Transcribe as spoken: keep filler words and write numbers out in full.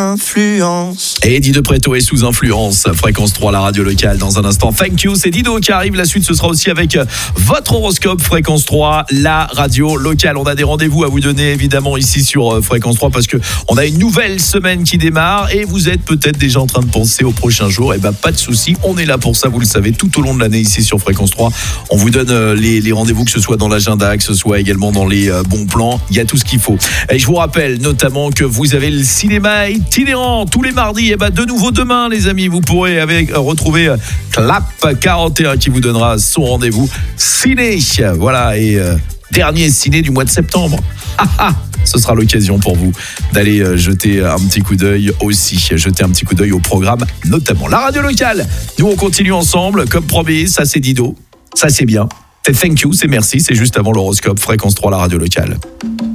influence. Et Dido Preto est sous influence. Fréquence trois, la radio locale. Dans un instant, thank you, c'est Dido qui arrive. La suite, ce sera aussi avec votre horoscope. Fréquence trois, la radio locale. On a des rendez-vous à vous donner, évidemment, ici sur Fréquence trois, parce que on a une nouvelle semaine qui démarre et vous êtes peut-être déjà en train de penser aux prochains jours. Et ben, pas de souci. On est là pour ça, vous le savez, tout au long de l'année ici sur Fréquence trois. On vous donne les, les rendez-vous, que ce soit dans l'agenda, que ce soit également dans les bons plans. Il y a tout ce qu'il faut. Et je vous rappelle notamment que vous avez le cinéma itinérant tous les mardis. Et ben, de nouveau demain, les amis, vous pourrez avec, retrouver Clap quarante et un qui vous donnera son rendez-vous ciné. Voilà, et euh, dernier ciné du mois de septembre. Ce sera l'occasion pour vous d'aller jeter un petit coup d'œil aussi, jeter un petit coup d'œil au programme, notamment la radio locale. Nous, on continue ensemble, comme promis. Ça, c'est Dido. Ça, c'est bien. C'est thank you, c'est merci. C'est juste avant l'horoscope. Fréquence trois, la radio locale.